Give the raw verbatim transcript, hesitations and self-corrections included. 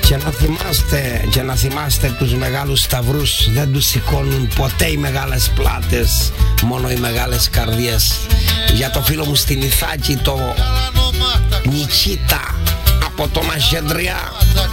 Και να θυμάστε, και να θυμάστε τους μεγάλους σταυρούς δεν τους σηκώνουν ποτέ οι μεγάλες πλάτες, μόνο οι μεγάλες καρδιές. Για το φίλο μου στην Ιθάκη, το Νικίτα από το Μαχεντριά.